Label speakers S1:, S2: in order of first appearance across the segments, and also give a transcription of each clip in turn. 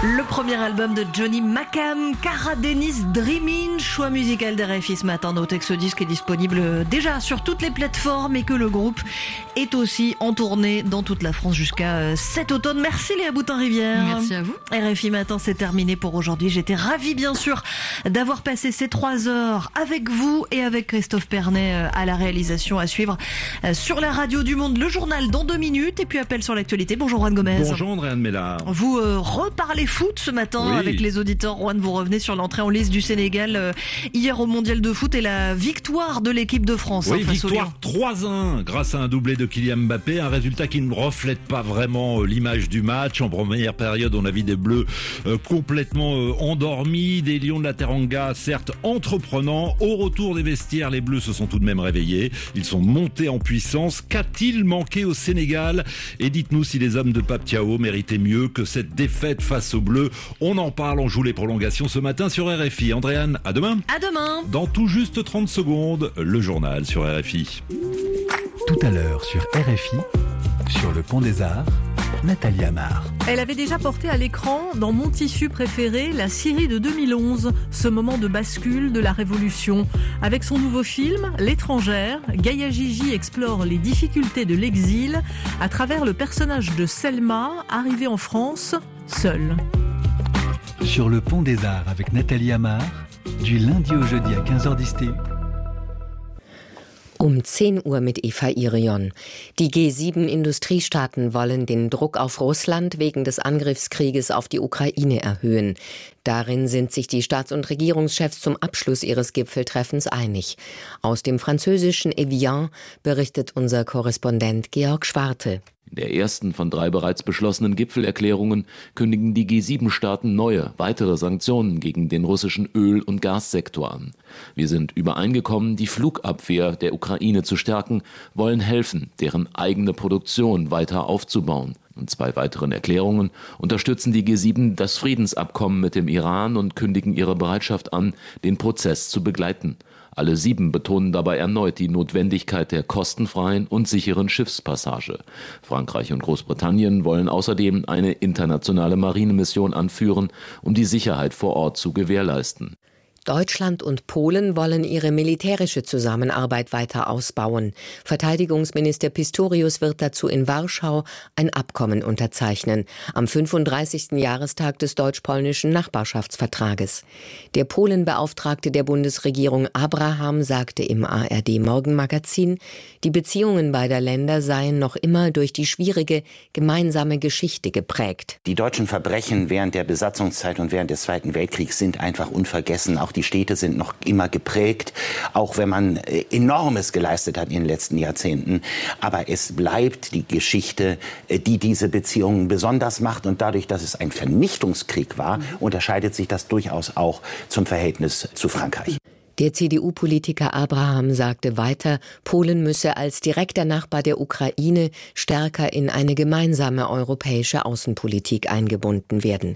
S1: Le premier album de Johnny Makam, Cara Dennis Dreamin', choix musical d'RFI ce matin. Notez que ce disque est disponible déjà sur toutes les plateformes et que le groupe est aussi en tournée dans toute la France jusqu'à cet automne. Merci Léa Boutin-Rivière.
S2: Merci à vous.
S1: RFI Matin, c'est terminé pour aujourd'hui. J'étais ravie bien sûr d'avoir passé ces 3 heures avec vous et avec Christophe Pernet à la réalisation, à suivre sur la radio du Monde. Le journal dans 2 minutes et puis appel sur l'actualité. Bonjour Juan Gomez.
S3: Bonjour Andréane Mella.
S1: Vous reparlez foot ce matin avec les auditeurs. Juan, vous revenez sur l'entrée en lice du Sénégal hier au Mondial de foot et la victoire de l'équipe de France.
S3: Oui,
S1: face
S3: victoire 3-1 grâce à un doublé de Kylian Mbappé, un résultat qui ne reflète pas vraiment l'image du match. En première période, on a vu des Bleus complètement endormis, des Lions de la Teranga certes entreprenants. Au retour des vestiaires, les Bleus se sont tout de même réveillés. Ils sont montés en puissance. Qu'a-t-il manqué au Sénégal? Et dites-nous si les hommes de Pape Thiaw méritaient mieux que cette défaite face aux Bleus. On en parle, on joue les prolongations ce matin sur RFI. Andréane, à demain.
S1: À demain.
S3: Dans tout juste 30 secondes, le journal sur RFI.
S4: Tout à l'heure sur RFI, sur le Pont des Arts, Nathalie Amar.
S2: Elle avait déjà porté à l'écran, dans Mon tissu préféré, la Syrie de 2011, ce moment de bascule de la Révolution. Avec son nouveau film, L'étrangère, Gaïa Gigi explore les difficultés de l'exil à travers le personnage de Selma, arrivée en France, seule.
S4: Sur le Pont des Arts avec Nathalie Amar, du lundi au jeudi à 15h d'Isté.
S5: 10 Uhr mit Eva Irion. Die G7-Industriestaaten wollen den Druck auf Russland wegen des Angriffskrieges auf die Ukraine erhöhen. Darin sind sich die Staats- und Regierungschefs zum Abschluss ihres Gipfeltreffens einig. Aus dem französischen Evian berichtet unser Korrespondent Georg Schwarte.
S6: In der ersten von 3 bereits beschlossenen Gipfelerklärungen kündigen die G7-Staaten neue, weitere Sanktionen gegen den russischen Öl- und Gassektor an. Wir sind übereingekommen, die Flugabwehr der Ukraine zu stärken, wollen helfen, deren eigene Produktion weiter aufzubauen. In 2 weiteren Erklärungen unterstützen die G7 das Friedensabkommen mit dem Iran und kündigen ihre Bereitschaft an, den Prozess zu begleiten. Alle 7 betonen dabei erneut die Notwendigkeit der kostenfreien und sicheren Schiffspassage. Frankreich und Großbritannien wollen außerdem eine internationale Marinemission anführen, um die Sicherheit vor Ort zu gewährleisten.
S5: Deutschland und Polen wollen ihre militärische Zusammenarbeit weiter ausbauen. Verteidigungsminister Pistorius wird dazu in Warschau ein Abkommen unterzeichnen, am 35. Jahrestag des deutsch-polnischen Nachbarschaftsvertrages. Der Polenbeauftragte der Bundesregierung Abraham sagte im ARD-Morgenmagazin, die Beziehungen beider Länder seien noch immer durch die schwierige gemeinsame Geschichte geprägt.
S7: Die deutschen Verbrechen während der Besatzungszeit und während des Zweiten Weltkriegs sind einfach unvergessen. Auch die Städte sind noch immer geprägt, auch wenn man Enormes geleistet hat in den letzten Jahrzehnten. Aber es bleibt die Geschichte, die diese Beziehungen besonders macht. Und dadurch, dass es ein Vernichtungskrieg war, unterscheidet sich das durchaus auch zum Verhältnis zu Frankreich.
S5: Der CDU-Politiker Abraham sagte weiter, Polen müsse als direkter Nachbar der Ukraine stärker in eine gemeinsame europäische Außenpolitik eingebunden werden.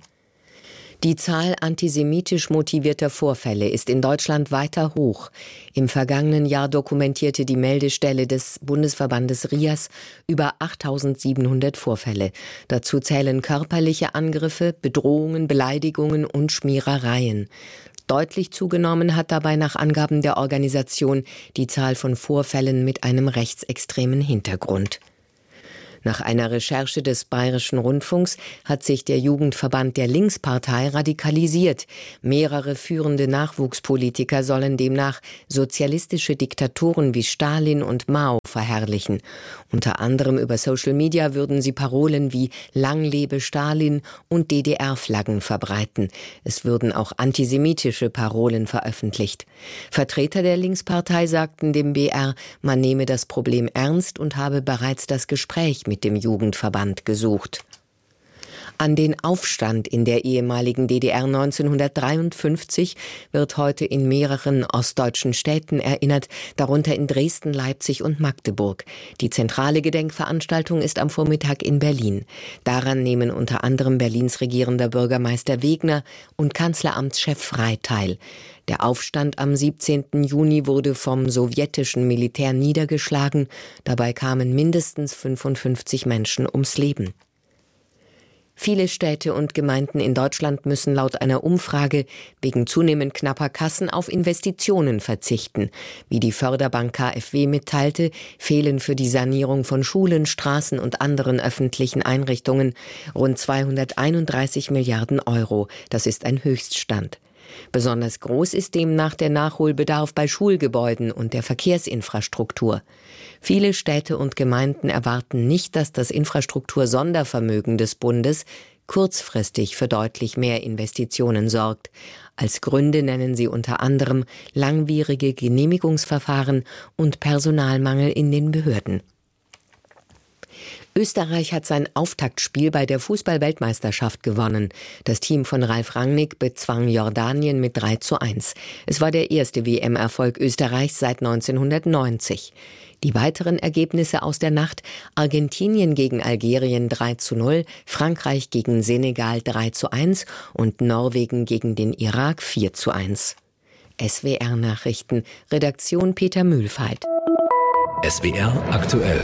S5: Die Zahl antisemitisch motivierter Vorfälle ist in Deutschland weiter hoch. Im vergangenen Jahr dokumentierte die Meldestelle des Bundesverbandes RIAS über 8.700 Vorfälle. Dazu zählen körperliche Angriffe, Bedrohungen, Beleidigungen und Schmierereien. Deutlich zugenommen hat dabei nach Angaben der Organisation die Zahl von Vorfällen mit einem rechtsextremen Hintergrund. Nach einer Recherche des Bayerischen Rundfunks hat sich der Jugendverband der Linkspartei radikalisiert. Mehrere führende Nachwuchspolitiker sollen demnach sozialistische Diktatoren wie Stalin und Mao verherrlichen. Unter anderem über Social Media würden sie Parolen wie Lang lebe Stalin und DDR-Flaggen verbreiten. Es würden auch antisemitische Parolen veröffentlicht. Vertreter der Linkspartei sagten dem BR, man nehme das Problem ernst und habe bereits das Gespräch mit dem Jugendverband gesucht. An den Aufstand in der ehemaligen DDR 1953 wird heute in mehreren ostdeutschen Städten erinnert, darunter in Dresden, Leipzig und Magdeburg. Die zentrale Gedenkveranstaltung ist am Vormittag in Berlin. Daran nehmen unter anderem Berlins regierender Bürgermeister Wegner und Kanzleramtschef Frey teil. Der Aufstand am 17. Juni wurde vom sowjetischen Militär niedergeschlagen. Dabei kamen mindestens 55 Menschen ums Leben. Viele Städte und Gemeinden in Deutschland müssen laut einer Umfrage wegen zunehmend knapper Kassen auf Investitionen verzichten. Wie die Förderbank KfW mitteilte, fehlen für die Sanierung von Schulen, Straßen und anderen öffentlichen Einrichtungen rund 231 Milliarden Euro. Das ist ein Höchststand. Besonders groß ist demnach der Nachholbedarf bei Schulgebäuden und der Verkehrsinfrastruktur. Viele Städte und Gemeinden erwarten nicht, dass das Infrastruktursondervermögen des Bundes kurzfristig für deutlich mehr Investitionen sorgt. Als Gründe nennen sie unter anderem langwierige Genehmigungsverfahren und Personalmangel in den Behörden. Österreich hat sein Auftaktspiel bei der Fußball-Weltmeisterschaft gewonnen. Das Team von Ralf Rangnick bezwang Jordanien mit 3:1. Es war der erste WM-Erfolg Österreichs seit 1990. Die weiteren Ergebnisse aus der Nacht: Argentinien gegen Algerien 3:0, Frankreich gegen Senegal 3:1 und Norwegen gegen den Irak 4:1. SWR-Nachrichten, Redaktion Peter Mühlfeit.
S8: SWR aktuell.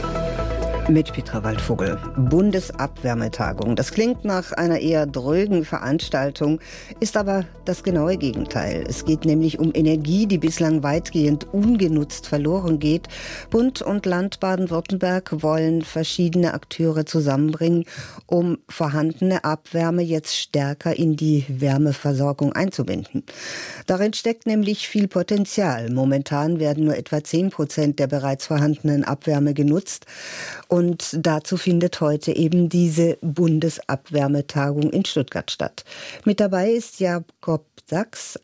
S9: Mit Petra Waldvogel. Bundesabwärmetagung. Das klingt nach einer eher drögen Veranstaltung, ist aber das genaue Gegenteil. Es geht nämlich um Energie, die bislang weitgehend ungenutzt verloren geht. Bund und Land Baden-Württemberg wollen verschiedene Akteure zusammenbringen, um vorhandene Abwärme jetzt stärker in die Wärmeversorgung einzubinden. Darin steckt nämlich viel Potenzial. Momentan werden nur etwa 10% der bereits vorhandenen Abwärme genutzt. Und dazu findet heute eben diese Bundesabwärmetagung in Stuttgart statt. Mit dabei ist Jakob Sachs,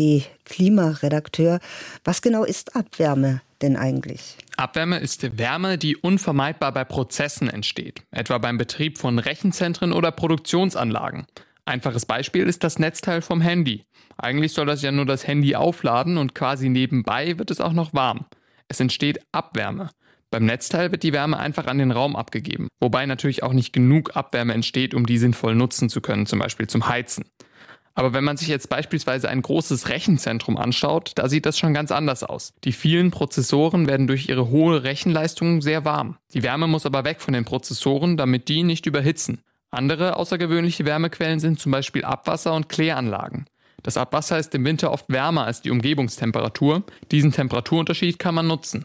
S9: ARD-Klimaredakteur. Was genau ist Abwärme denn eigentlich?
S10: Abwärme ist Wärme, die unvermeidbar bei Prozessen entsteht, etwa beim Betrieb von Rechenzentren oder Produktionsanlagen. Einfaches Beispiel ist das Netzteil vom Handy. Eigentlich soll das ja nur das Handy aufladen und quasi nebenbei wird es auch noch warm. Es entsteht Abwärme. Beim Netzteil wird die Wärme einfach an den Raum abgegeben, wobei natürlich auch nicht genug Abwärme entsteht, um die sinnvoll nutzen zu können, zum Beispiel zum Heizen. Aber wenn man sich jetzt beispielsweise ein großes Rechenzentrum anschaut, da sieht das schon ganz anders aus. Die vielen Prozessoren werden durch ihre hohe Rechenleistung sehr warm. Die Wärme muss aber weg von den Prozessoren, damit die nicht überhitzen. Andere außergewöhnliche Wärmequellen sind zum Beispiel Abwasser und Kläranlagen. Das Abwasser ist im Winter oft wärmer als die Umgebungstemperatur. Diesen Temperaturunterschied kann man nutzen.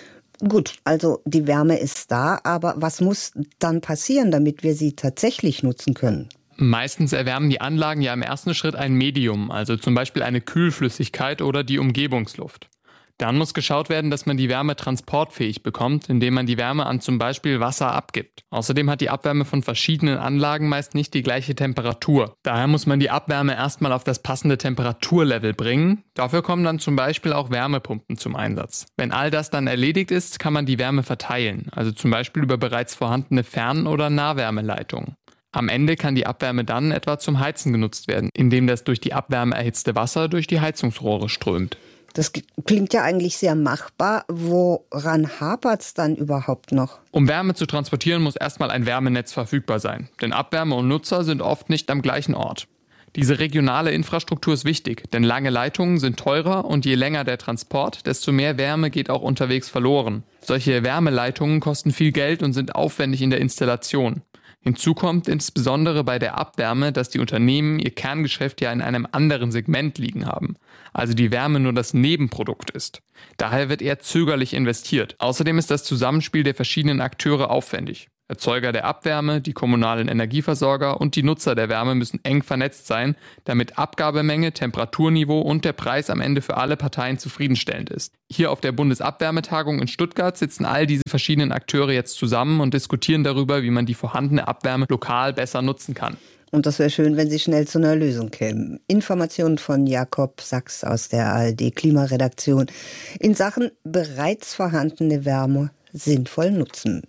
S9: Gut, also die Wärme ist da, aber was muss dann passieren, damit wir sie tatsächlich nutzen können?
S10: Meistens erwärmen die Anlagen ja im ersten Schritt ein Medium, also zum Beispiel eine Kühlflüssigkeit oder die Umgebungsluft. Dann muss geschaut werden, dass man die Wärme transportfähig bekommt, indem man die Wärme an zum Beispiel Wasser abgibt. Außerdem hat die Abwärme von verschiedenen Anlagen meist nicht die gleiche Temperatur. Daher muss man die Abwärme erstmal auf das passende Temperaturlevel bringen. Dafür kommen dann zum Beispiel auch Wärmepumpen zum Einsatz. Wenn all das dann erledigt ist, kann man die Wärme verteilen, also zum Beispiel über bereits vorhandene Fern- oder Nahwärmeleitungen. Am Ende kann die Abwärme dann etwa zum Heizen genutzt werden, indem das durch die Abwärme erhitzte Wasser durch die Heizungsrohre strömt.
S9: Das klingt ja eigentlich sehr machbar. Woran hapert's dann überhaupt noch?
S10: Um Wärme zu transportieren, muss erstmal ein Wärmenetz verfügbar sein. Denn Abwärme und Nutzer sind oft nicht am gleichen Ort. Diese regionale Infrastruktur ist wichtig, denn lange Leitungen sind teurer und je länger der Transport, desto mehr Wärme geht auch unterwegs verloren. Solche Wärmeleitungen kosten viel Geld und sind aufwendig in der Installation. Hinzu kommt insbesondere bei der Abwärme, dass die Unternehmen ihr Kerngeschäft ja in einem anderen Segment liegen haben, also die Wärme nur das Nebenprodukt ist. Daher wird eher zögerlich investiert. Außerdem ist das Zusammenspiel der verschiedenen Akteure aufwendig. Erzeuger der Abwärme, die kommunalen Energieversorger und die Nutzer der Wärme müssen eng vernetzt sein, damit Abgabemenge, Temperaturniveau und der Preis am Ende für alle Parteien zufriedenstellend ist. Hier auf der Bundesabwärmetagung in Stuttgart sitzen all diese verschiedenen Akteure jetzt zusammen und diskutieren darüber, wie man die vorhandene Abwärme lokal besser nutzen kann.
S9: Und das wäre schön, wenn Sie schnell zu einer Lösung kämen. Informationen von Jakob Sachs aus der ARD-Klimaredaktion in Sachen bereits vorhandene Wärme sinnvoll nutzen.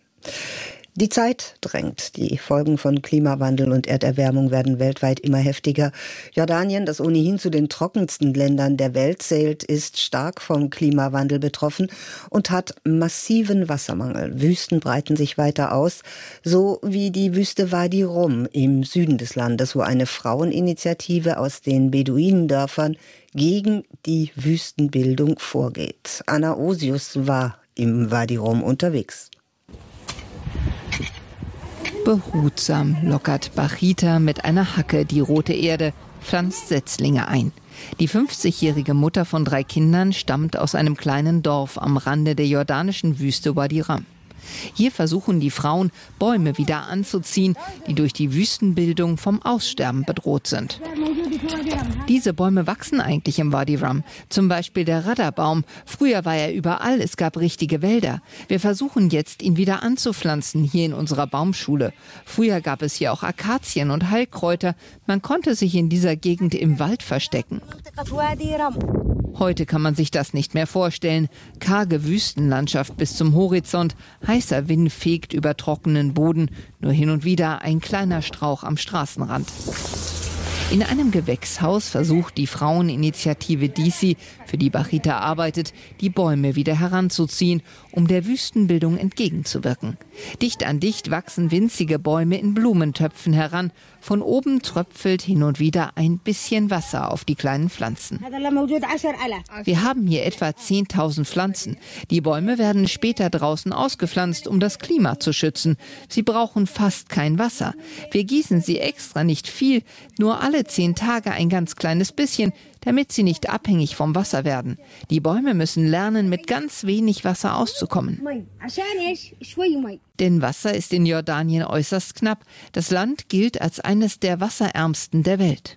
S9: Die Zeit drängt. Die Folgen von Klimawandel und Erderwärmung werden weltweit immer heftiger. Jordanien, das ohnehin zu den trockensten Ländern der Welt zählt, ist stark vom Klimawandel betroffen und hat massiven Wassermangel. Wüsten breiten sich weiter aus, so wie die Wüste Wadi Rum im Süden des Landes, wo eine Fraueninitiative aus den Beduinendörfern gegen die Wüstenbildung vorgeht. Anna Osius war im Wadi Rum unterwegs.
S11: Behutsam lockert Bachita mit einer Hacke die rote Erde, pflanzt Setzlinge ein. Die 50-jährige Mutter von 3 Kindern stammt aus einem kleinen Dorf am Rande der jordanischen Wüste Wadi Rum. Hier versuchen die Frauen, Bäume wieder anzuziehen, die durch die Wüstenbildung vom Aussterben bedroht sind. Diese Bäume wachsen eigentlich im Wadi Rum, zum Beispiel der Radderbaum. Früher war er überall, es gab richtige Wälder. Wir versuchen jetzt, ihn wieder anzupflanzen, hier in unserer Baumschule. Früher gab es hier auch Akazien und Heilkräuter. Man konnte sich in dieser Gegend im Wald verstecken. Heute kann man sich das nicht mehr vorstellen. Karge Wüstenlandschaft bis zum Horizont, heißer Wind fegt über trockenen Boden, nur hin und wieder ein kleiner Strauch am Straßenrand. In einem Gewächshaus versucht die Fraueninitiative DC, für die Bachita arbeitet, die Bäume wieder heranzuziehen, um der Wüstenbildung entgegenzuwirken. Dicht an dicht wachsen winzige Bäume in Blumentöpfen heran. Von oben tröpfelt hin und wieder ein bisschen Wasser auf die kleinen Pflanzen. Wir haben hier etwa 10.000 Pflanzen. Die Bäume werden später draußen ausgepflanzt, um das Klima zu schützen. Sie brauchen fast kein Wasser. Wir gießen sie extra nicht viel, nur alle 10 Tage ein ganz kleines bisschen, damit sie nicht abhängig vom Wasser werden. Die Bäume müssen lernen, mit ganz wenig Wasser auszukommen. Denn Wasser ist in Jordanien äußerst knapp. Das Land gilt als eines der wasserärmsten der Welt.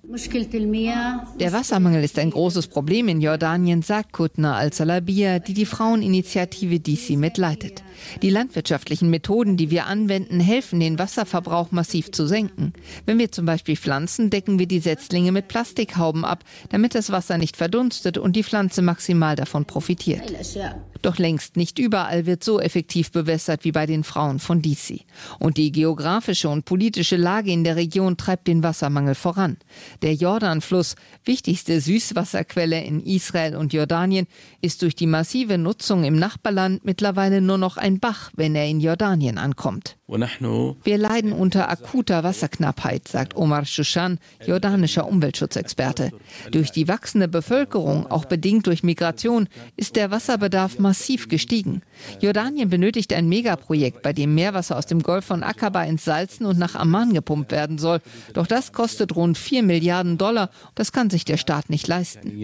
S11: Der Wassermangel ist ein großes Problem in Jordanien, sagt Kutna al-Salabia, die Fraueninitiative DC mitleitet. Die landwirtschaftlichen Methoden, die wir anwenden, helfen, den Wasserverbrauch massiv zu senken. Wenn wir zum Beispiel pflanzen, decken wir die Setzlinge mit Plastikhauben ab, damit das Wasser nicht verdunstet und die Pflanze maximal davon profitiert. Doch längst nicht überall wird so effektiv bewässert wie bei den Frauen von DC. Und die geografische und politische Lage in der Region treibt den Wassermangel voran. Der Jordanfluss, wichtigste Süßwasserquelle in Israel und Jordanien, ist durch die massive Nutzung im Nachbarland mittlerweile nur noch ein Bach, wenn er in Jordanien ankommt. Wir leiden unter akuter Wasserknappheit, sagt Omar Shushan, jordanischer Umweltschutzexperte. Durch die wachsende Bevölkerung, auch bedingt durch Migration, ist der Wasserbedarf massiv gestiegen. Jordanien benötigt ein Megaprojekt, bei dem Meerwasser aus dem Golf von Aqaba ins Salzen und nach Amman gepumpt werden soll. Doch das kostet rund $4 Milliarden. Das kann sich der Staat nicht leisten.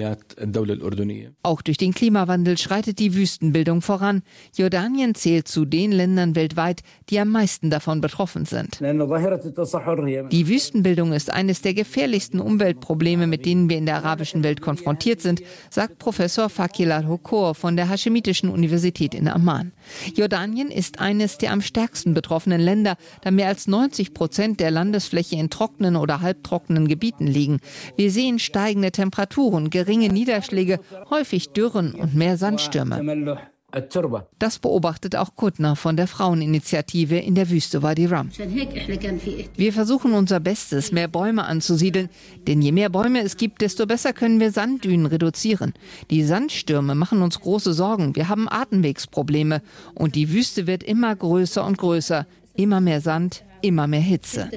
S11: Auch durch den Klimawandel schreitet die Wüstenbildung voran. Jordanien zählt zu den Ländern weltweit, die am meisten davon betroffen sind. Die Wüstenbildung ist eines der gefährlichsten Umweltprobleme, mit denen wir in der arabischen Welt konfrontiert sind, sagt Professor Fakil al-Hokor von der Haschemitischen Universität in Amman. Jordanien ist eines der am stärksten betroffenen Länder, da mehr als 90% der Landesfläche in trockenen oder halbtrockenen Gebieten liegen. Wir sehen steigende Temperaturen, geringe Niederschläge, häufig Dürren und mehr Sandstürme. Das beobachtet auch Kutna von der Fraueninitiative in der Wüste Wadi Rum. Wir versuchen unser Bestes, mehr Bäume anzusiedeln, denn je mehr Bäume es gibt, desto besser können wir Sanddünen reduzieren. Die Sandstürme machen uns große Sorgen, wir haben Atemwegsprobleme und die Wüste wird immer größer und größer, immer mehr Sand, immer mehr Hitze.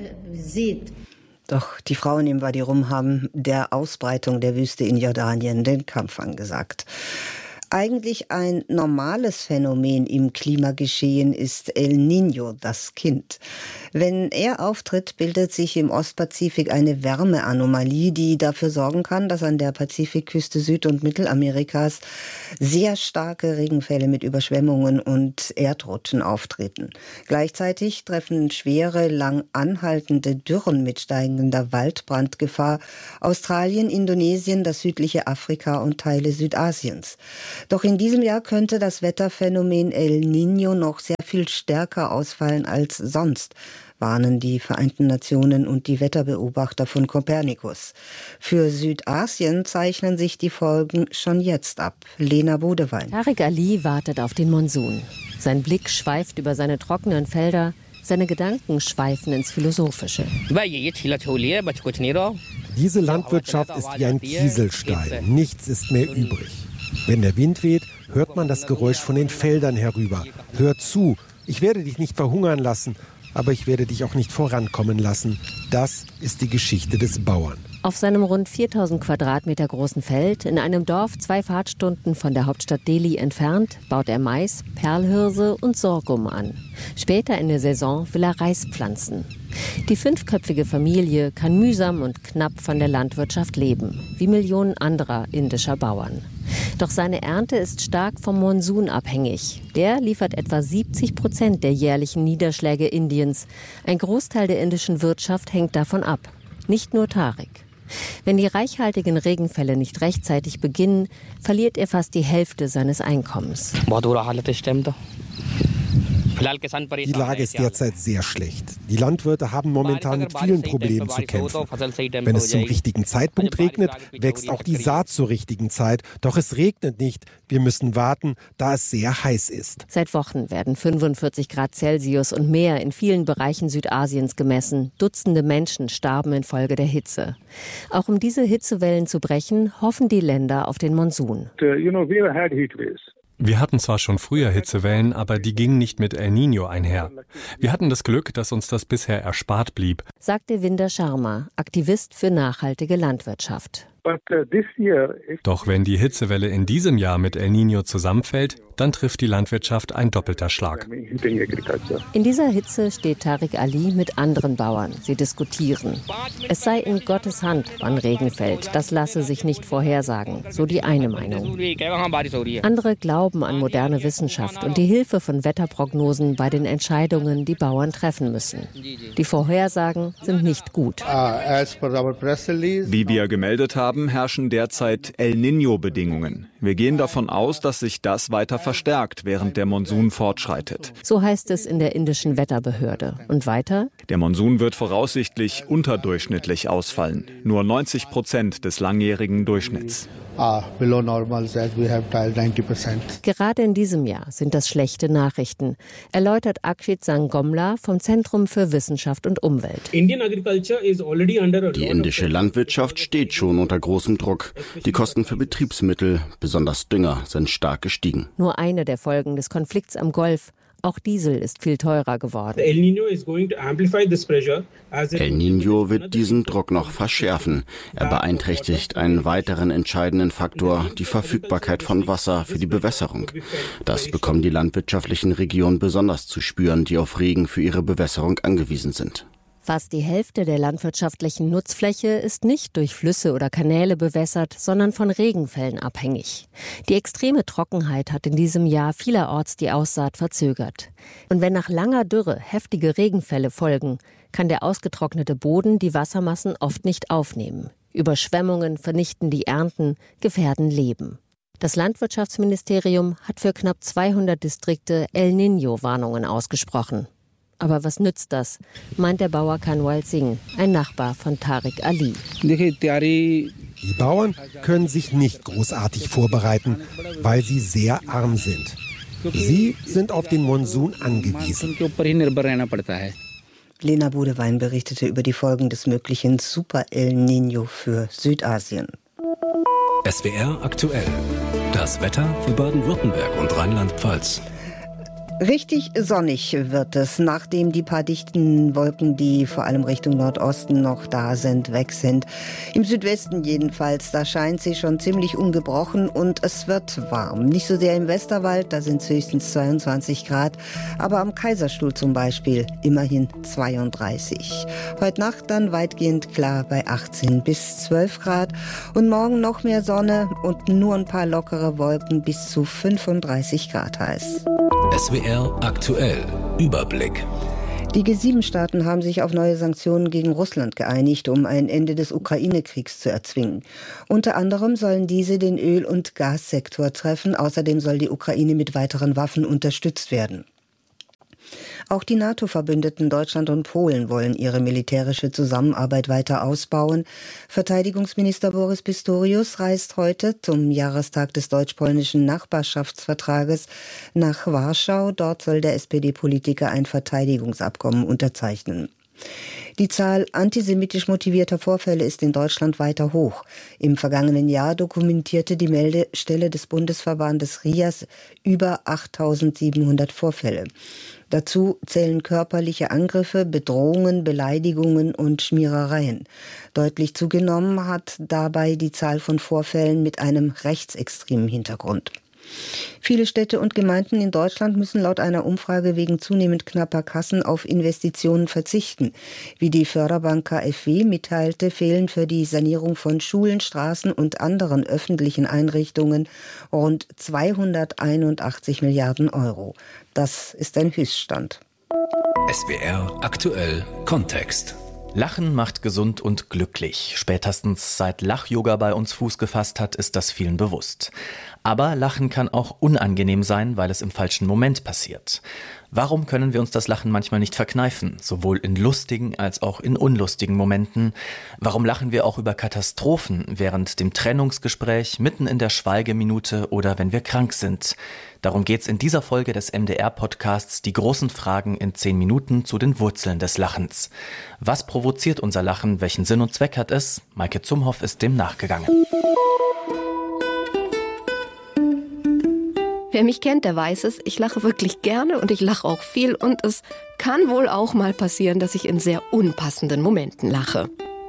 S9: Doch die Frauen im Wadi Rum haben der Ausbreitung der Wüste in Jordanien den Kampf angesagt. Eigentlich ein normales Phänomen im Klimageschehen ist El Niño, das Kind. Wenn er auftritt, bildet sich im Ostpazifik eine Wärmeanomalie, die dafür sorgen kann, dass an der Pazifikküste Süd- und Mittelamerikas sehr starke Regenfälle mit Überschwemmungen und Erdrutschen auftreten. Gleichzeitig treffen schwere, lang anhaltende Dürren mit steigender Waldbrandgefahr Australien, Indonesien, das südliche Afrika und Teile Südasiens. Doch in diesem Jahr könnte das Wetterphänomen El Niño noch sehr viel stärker ausfallen als sonst, warnen die Vereinten Nationen und die Wetterbeobachter von Copernicus. Für Südasien zeichnen sich die Folgen schon jetzt ab. Lena Bodewein.
S12: Tariq Ali wartet auf den Monsun. Sein Blick schweift über seine trockenen Felder, seine Gedanken schweifen ins Philosophische.
S13: Diese Landwirtschaft ist wie ein Kieselstein. Nichts ist mehr übrig. Wenn der Wind weht, hört man das Geräusch von den Feldern herüber. Hör zu, ich werde dich nicht verhungern lassen. aber ich werde dich auch nicht vorankommen lassen. Das ist die Geschichte des Bauern.
S12: Auf seinem rund 4000 Quadratmeter großen Feld, in einem Dorf 2 Fahrtstunden von der Hauptstadt Delhi entfernt, baut er Mais, Perlhirse und Sorghum an. Später in der Saison will er Reis pflanzen. Die 5-köpfige Familie kann mühsam und knapp von der Landwirtschaft leben, wie Millionen anderer indischer Bauern. Doch seine Ernte ist stark vom Monsun abhängig. Der liefert etwa 70% der jährlichen Niederschläge Indiens. Ein Großteil der indischen Wirtschaft hängt davon ab. Nicht nur Tariq. Wenn die reichhaltigen Regenfälle nicht rechtzeitig beginnen, verliert er fast die Hälfte seines Einkommens.
S13: Die Lage ist derzeit sehr schlecht. Die Landwirte haben momentan mit vielen Problemen zu kämpfen. Wenn es zum richtigen Zeitpunkt regnet, wächst auch die Saat zur richtigen Zeit. Doch es regnet nicht. Wir müssen warten, da es sehr heiß ist.
S12: Seit Wochen werden 45 Grad Celsius und mehr in vielen Bereichen Südasiens gemessen. Dutzende Menschen starben infolge der Hitze. Auch um diese Hitzewellen zu brechen, hoffen die Länder auf den Monsun.
S14: Wir hatten zwar schon früher Hitzewellen, aber die gingen nicht mit El Niño einher. Wir hatten das Glück, dass uns das bisher erspart blieb,
S12: sagte Vinder Sharma, Aktivist für nachhaltige Landwirtschaft.
S14: Doch wenn die Hitzewelle in diesem Jahr mit El Niño zusammenfällt, dann trifft die Landwirtschaft ein doppelter Schlag.
S12: In dieser Hitze steht Tariq Ali mit anderen Bauern. Sie diskutieren. Es sei in Gottes Hand, wann Regen fällt. Das lasse sich nicht vorhersagen, so die eine Meinung. Andere glauben an moderne Wissenschaft und die Hilfe von Wetterprognosen bei den Entscheidungen, die Bauern treffen müssen. Die Vorhersagen sind nicht gut.
S15: Wie wir gemeldet haben, herrschen derzeit El Niño-Bedingungen. Wir gehen davon aus, dass sich das weiter verstärkt, während der Monsun fortschreitet.
S12: So heißt es in der indischen Wetterbehörde. Und weiter?
S15: Der Monsun wird voraussichtlich unterdurchschnittlich ausfallen. Nur 90% des langjährigen Durchschnitts.
S12: Gerade in diesem Jahr sind das schlechte Nachrichten, erläutert Akshit Sangomla vom Zentrum für Wissenschaft und Umwelt.
S16: Die indische Landwirtschaft steht schon unter großem Druck. Die Kosten für Betriebsmittel, besonders Dünger, sind stark gestiegen.
S12: Nur eine der Folgen des Konflikts am Golf. Auch Diesel ist viel teurer geworden.
S16: El Niño wird diesen Druck noch verschärfen. Er beeinträchtigt einen weiteren entscheidenden Faktor, die Verfügbarkeit von Wasser für die Bewässerung. Das bekommen die landwirtschaftlichen Regionen besonders zu spüren, die auf Regen für ihre Bewässerung angewiesen sind.
S12: Fast die Hälfte der landwirtschaftlichen Nutzfläche ist nicht durch Flüsse oder Kanäle bewässert, sondern von Regenfällen abhängig. Die extreme Trockenheit hat in diesem Jahr vielerorts die Aussaat verzögert. Und wenn nach langer Dürre heftige Regenfälle folgen, kann der ausgetrocknete Boden die Wassermassen oft nicht aufnehmen. Überschwemmungen vernichten die Ernten, gefährden Leben. Das Landwirtschaftsministerium hat für knapp 200 Distrikte El Niño-Warnungen ausgesprochen. Aber was nützt das, meint der Bauer Kanwal Singh, ein Nachbar von Tariq Ali.
S13: Die Bauern können sich nicht großartig vorbereiten, weil sie sehr arm sind. Sie sind auf den Monsun angewiesen.
S9: Lena Bodewein berichtete über die Folgen des möglichen Super El Niño für Südasien.
S8: SWR aktuell. Das Wetter für Baden-Württemberg und Rheinland-Pfalz.
S9: Richtig sonnig wird es, nachdem die paar dichten Wolken, die vor allem Richtung Nordosten noch da sind, weg sind. Im Südwesten jedenfalls, da scheint sie schon ziemlich ungebrochen und es wird warm. Nicht so sehr im Westerwald, da sind es höchstens 22 Grad, aber am Kaiserstuhl zum Beispiel immerhin 32. Heute Nacht dann weitgehend klar bei 18 bis 12 Grad und morgen noch mehr Sonne und nur ein paar lockere Wolken bis zu 35 Grad heiß.
S8: SWR aktuell. Überblick.
S9: Die G7-Staaten haben sich auf neue Sanktionen gegen Russland geeinigt, um ein Ende des Ukraine-Kriegs zu erzwingen. Unter anderem sollen diese den Öl- und Gassektor treffen. Außerdem soll die Ukraine mit weiteren Waffen unterstützt werden. Auch die NATO-Verbündeten Deutschland und Polen wollen ihre militärische Zusammenarbeit weiter ausbauen. Verteidigungsminister Boris Pistorius reist heute zum Jahrestag des deutsch-polnischen Nachbarschaftsvertrages nach Warschau. Dort soll der SPD-Politiker ein Verteidigungsabkommen unterzeichnen. Die Zahl antisemitisch motivierter Vorfälle ist in Deutschland weiter hoch. Im vergangenen Jahr dokumentierte die Meldestelle des Bundesverbandes RIAS über 8.700 Vorfälle. Dazu zählen körperliche Angriffe, Bedrohungen, Beleidigungen und Schmierereien. Deutlich zugenommen hat dabei die Zahl von Vorfällen mit einem rechtsextremen Hintergrund. Viele Städte und Gemeinden in Deutschland müssen laut einer Umfrage wegen zunehmend knapper Kassen auf Investitionen verzichten. Wie die Förderbank KfW mitteilte, fehlen für die Sanierung von Schulen, Straßen und anderen öffentlichen Einrichtungen rund 281 Milliarden Euro. Das ist ein Höchststand.
S8: SWR aktuell Kontext.
S17: Lachen macht gesund und glücklich. Spätestens seit Lach-Yoga bei uns Fuß gefasst hat, ist das vielen bewusst. Aber Lachen kann auch unangenehm sein, weil es im falschen Moment passiert. Warum können wir uns das Lachen manchmal nicht verkneifen, sowohl in lustigen als auch in unlustigen Momenten? Warum lachen wir auch über Katastrophen während dem Trennungsgespräch, mitten in der Schweigeminute oder wenn wir krank sind? Darum geht's in dieser Folge des MDR-Podcasts Die großen Fragen in 10 Minuten zu den Wurzeln des Lachens. Was provoziert unser Lachen? Welchen Sinn und Zweck hat es? Maike Zumhoff ist dem nachgegangen.
S18: Wer mich kennt, der weiß es. Ich lache wirklich gerne und ich lache auch viel. Und es kann wohl auch mal passieren, dass ich in sehr unpassenden Momenten lache.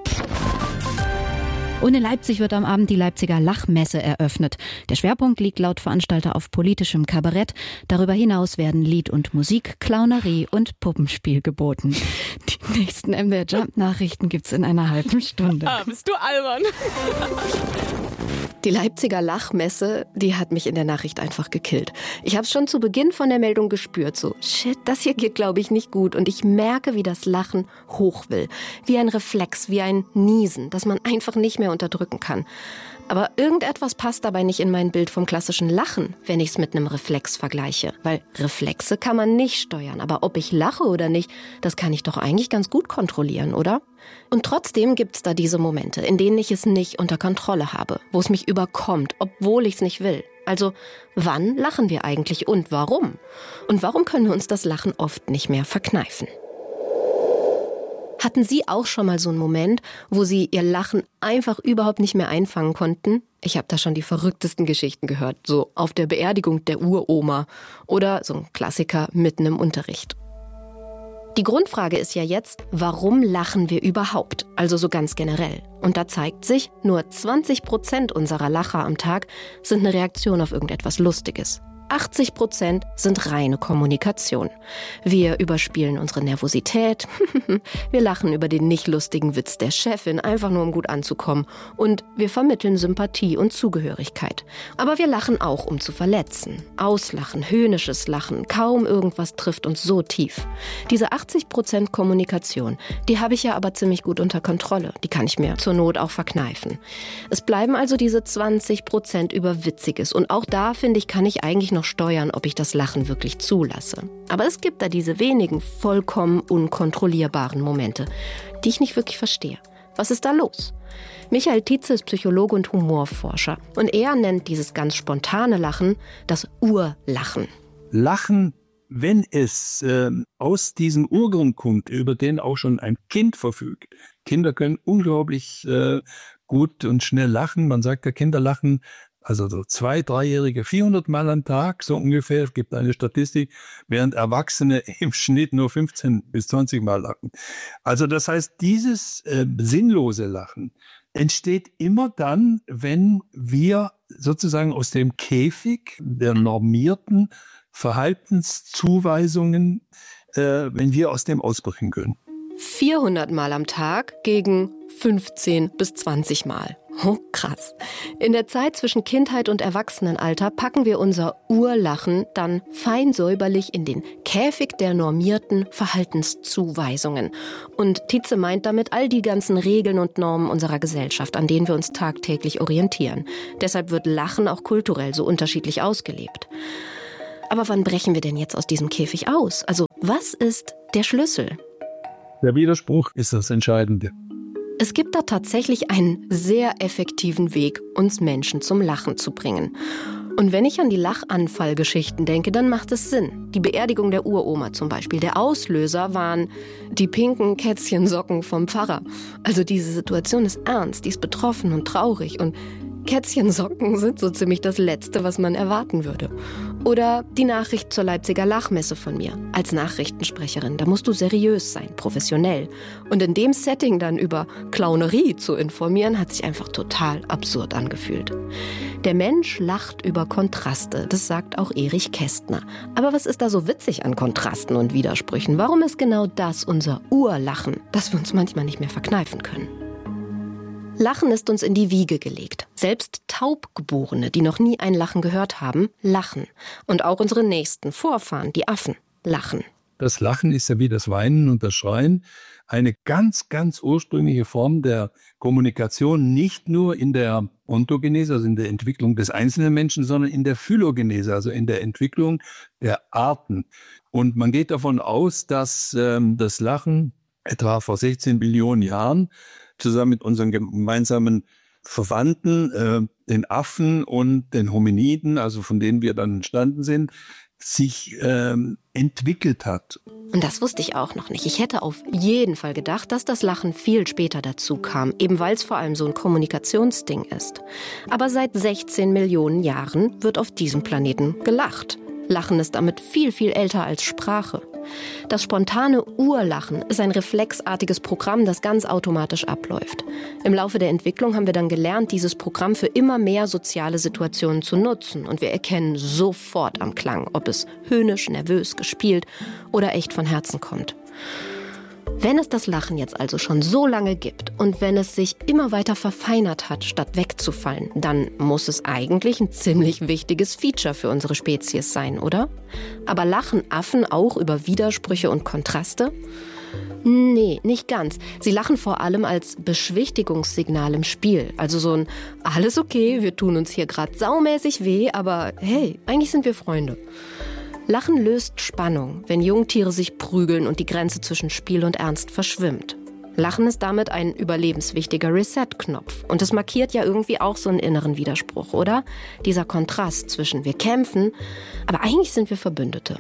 S19: Und in Leipzig wird am Abend die Leipziger Lachmesse eröffnet. Der Schwerpunkt liegt laut Veranstalter auf politischem Kabarett. Darüber hinaus werden Lied und Musik, Clownerie und Puppenspiel geboten. Die nächsten MDR Jump-Nachrichten gibt's in einer halben Stunde.
S18: Bist du albern? Die Leipziger Lachmesse, die hat mich in der Nachricht einfach gekillt. Ich habe es schon zu Beginn von der Meldung gespürt, so shit, das hier geht, glaube ich, nicht gut. Und ich merke, wie das Lachen hoch will. Wie ein Reflex, wie ein Niesen, das man einfach nicht mehr unterdrücken kann. Aber irgendetwas passt dabei nicht in mein Bild vom klassischen Lachen, wenn ich es mit einem Reflex vergleiche. Weil Reflexe kann man nicht steuern. Aber ob ich lache oder nicht, das kann ich doch eigentlich ganz gut kontrollieren, oder? Und trotzdem gibt's da diese Momente, in denen ich es nicht unter Kontrolle habe, wo es mich überkommt, obwohl ich es nicht will. Also, wann lachen wir eigentlich und warum? Und warum können wir uns das Lachen oft nicht mehr verkneifen? Hatten Sie auch schon mal so einen Moment, wo Sie Ihr Lachen einfach überhaupt nicht mehr einfangen konnten? Ich habe da schon die verrücktesten Geschichten gehört, so auf der Beerdigung der Uroma oder so ein Klassiker mitten im Unterricht. Die Grundfrage ist ja jetzt, warum lachen wir überhaupt? Also so ganz generell. Und da zeigt sich, nur 20% unserer Lacher am Tag sind eine Reaktion auf irgendetwas Lustiges. 80% sind reine Kommunikation. Wir überspielen unsere Nervosität, wir lachen über den nicht lustigen Witz der Chefin, einfach nur um gut anzukommen. Und wir vermitteln Sympathie und Zugehörigkeit. Aber wir lachen auch, um zu verletzen. Auslachen, höhnisches Lachen, kaum irgendwas trifft uns so tief. Diese 80% Kommunikation, die habe ich ja aber ziemlich gut unter Kontrolle. Die kann ich mir zur Not auch verkneifen. Es bleiben also diese 20% über Witziges. Und auch da, finde ich, kann ich eigentlich noch steuern, ob ich das Lachen wirklich zulasse. Aber es gibt da diese wenigen vollkommen unkontrollierbaren Momente, die ich nicht wirklich verstehe. Was ist da los? Michael Tietze ist Psychologe und Humorforscher. Und er nennt dieses ganz spontane Lachen das Urlachen.
S20: Lachen, wenn es aus diesem Urgrund kommt, über den auch schon ein Kind verfügt. Kinder können unglaublich gut und schnell lachen. Man sagt ja, Kinder lachen also so 2-, 3-Jährige 400 Mal am Tag, so ungefähr, es gibt eine Statistik, während Erwachsene im Schnitt nur 15 bis 20 Mal lachen. Also das heißt, dieses sinnlose Lachen entsteht immer dann, wenn wir sozusagen aus dem Käfig der normierten Verhaltenszuweisungen, wenn wir aus dem ausbrechen können.
S18: 400 Mal am Tag gegen 15 bis 20 Mal. Oh, krass. In der Zeit zwischen Kindheit und Erwachsenenalter packen wir unser Urlachen dann fein säuberlich in den Käfig der normierten Verhaltenszuweisungen. Und Tietze meint damit all die ganzen Regeln und Normen unserer Gesellschaft, an denen wir uns tagtäglich orientieren. Deshalb wird Lachen auch kulturell so unterschiedlich ausgelebt. Aber wann brechen wir denn jetzt aus diesem Käfig aus? Also, was ist der Schlüssel?
S20: Der Widerspruch ist das Entscheidende.
S18: Es gibt da tatsächlich einen sehr effektiven Weg, uns Menschen zum Lachen zu bringen. Und wenn ich an die Lachanfallgeschichten denke, dann macht es Sinn. Die Beerdigung der Uroma zum Beispiel. Der Auslöser waren die pinken Kätzchensocken vom Pfarrer. Also diese Situation ist ernst, die ist betroffen und traurig. Und Kätzchensocken sind so ziemlich das Letzte, was man erwarten würde. Oder die Nachricht zur Leipziger Lachmesse von mir. Als Nachrichtensprecherin, da musst du seriös sein, professionell. Und in dem Setting dann über Clownerie zu informieren, hat sich einfach total absurd angefühlt. Der Mensch lacht über Kontraste, das sagt auch Erich Kästner. Aber was ist da so witzig an Kontrasten und Widersprüchen? Warum ist genau das unser Urlachen, das wir uns manchmal nicht mehr verkneifen können? Lachen ist uns in die Wiege gelegt. Selbst Taubgeborene, die noch nie ein Lachen gehört haben, lachen. Und auch unsere nächsten Vorfahren, die Affen, lachen.
S20: Das Lachen ist ja wie das Weinen und das Schreien eine ganz, ganz ursprüngliche Form der Kommunikation, nicht nur in der Ontogenese, also in der Entwicklung des einzelnen Menschen, sondern in der Phylogenese, also in der Entwicklung der Arten. Und man geht davon aus, dass das Lachen etwa vor 16 Billionen Jahren zusammen mit unseren gemeinsamen Verwandten, den Affen und den Hominiden, also von denen wir dann entstanden sind, sich entwickelt hat.
S18: Und das wusste ich auch noch nicht. Ich hätte auf jeden Fall gedacht, dass das Lachen viel später dazu kam, eben weil es vor allem so ein Kommunikationsding ist. Aber seit 16 Millionen Jahren wird auf diesem Planeten gelacht. Lachen ist damit viel, viel älter als Sprache. Das spontane Urlachen ist ein reflexartiges Programm, das ganz automatisch abläuft. Im Laufe der Entwicklung haben wir dann gelernt, dieses Programm für immer mehr soziale Situationen zu nutzen. Und wir erkennen sofort am Klang, ob es höhnisch, nervös, gespielt oder echt von Herzen kommt. Wenn es das Lachen jetzt also schon so lange gibt und wenn es sich immer weiter verfeinert hat, statt wegzufallen, dann muss es eigentlich ein ziemlich wichtiges Feature für unsere Spezies sein, oder? Aber lachen Affen auch über Widersprüche und Kontraste? Nee, nicht ganz. Sie lachen vor allem als Beschwichtigungssignal im Spiel. Also so ein alles okay, wir tun uns hier gerade saumäßig weh, aber hey, eigentlich sind wir Freunde. Lachen löst Spannung, wenn Jungtiere sich prügeln und die Grenze zwischen Spiel und Ernst verschwimmt. Lachen ist damit ein überlebenswichtiger Reset-Knopf. Und es markiert ja irgendwie auch so einen inneren Widerspruch, oder? Dieser Kontrast zwischen wir kämpfen, aber eigentlich sind wir Verbündete.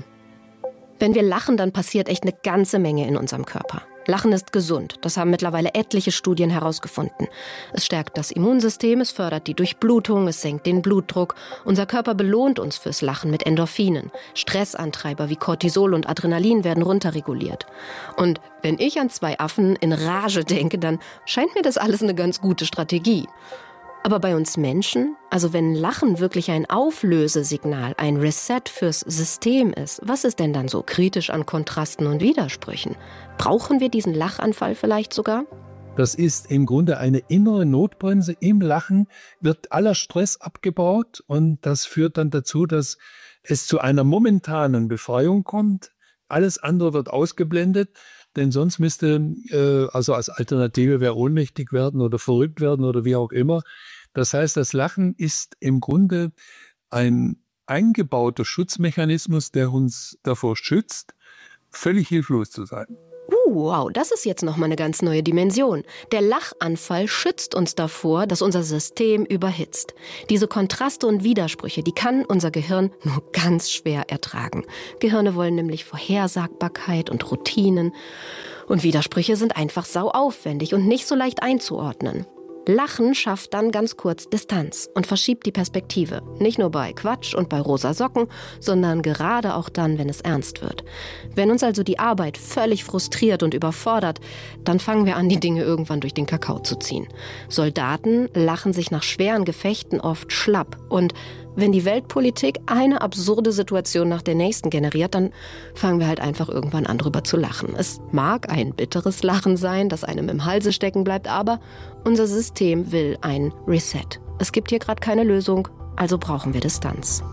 S18: Wenn wir lachen, dann passiert echt eine ganze Menge in unserem Körper. Lachen ist gesund. Das haben mittlerweile etliche Studien herausgefunden. Es stärkt das Immunsystem, es fördert die Durchblutung, es senkt den Blutdruck. Unser Körper belohnt uns fürs Lachen mit Endorphinen. Stressantreiber wie Cortisol und Adrenalin werden runterreguliert. Und wenn ich an zwei Affen in Rage denke, dann scheint mir das alles eine ganz gute Strategie. Aber bei uns Menschen, also wenn Lachen wirklich ein Auflösesignal, ein Reset fürs System ist, was ist denn dann so kritisch an Kontrasten und Widersprüchen? Brauchen wir diesen Lachanfall vielleicht sogar?
S20: Das ist im Grunde eine innere Notbremse. Im Lachen wird aller Stress abgebaut und das führt dann dazu, dass es zu einer momentanen Befreiung kommt. Alles andere wird ausgeblendet, denn sonst müsste, also als Alternative, wer ohnmächtig werden oder verrückt werden oder wie auch immer. Das heißt, das Lachen ist im Grunde ein eingebauter Schutzmechanismus, der uns davor schützt, völlig hilflos zu sein.
S18: Wow, das ist jetzt nochmal eine ganz neue Dimension. Der Lachanfall schützt uns davor, dass unser System überhitzt. Diese Kontraste und Widersprüche, die kann unser Gehirn nur ganz schwer ertragen. Gehirne wollen nämlich Vorhersagbarkeit und Routinen. Und Widersprüche sind einfach sauaufwendig und nicht so leicht einzuordnen. Lachen schafft dann ganz kurz Distanz und verschiebt die Perspektive. Nicht nur bei Quatsch und bei rosa Socken, sondern gerade auch dann, wenn es ernst wird. Wenn uns also die Arbeit völlig frustriert und überfordert, dann fangen wir an, die Dinge irgendwann durch den Kakao zu ziehen. Soldaten lachen sich nach schweren Gefechten oft schlapp. Und wenn die Weltpolitik eine absurde Situation nach der nächsten generiert, dann fangen wir halt einfach irgendwann an, drüber zu lachen. Es mag ein bitteres Lachen sein, das einem im Halse stecken bleibt, aber unser System will ein Reset. Es gibt hier gerade keine Lösung, also brauchen wir Distanz.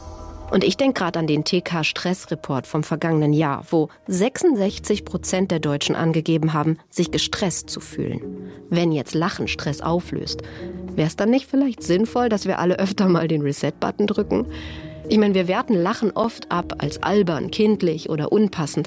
S18: Und ich denke gerade an den TK-Stressreport vom vergangenen Jahr, wo 66% der Deutschen angegeben haben, sich gestresst zu fühlen. Wenn jetzt Lachen Stress auflöst, wäre es dann nicht vielleicht sinnvoll, dass wir alle öfter mal den Reset-Button drücken? Ich meine, wir werten Lachen oft ab als albern, kindlich oder unpassend.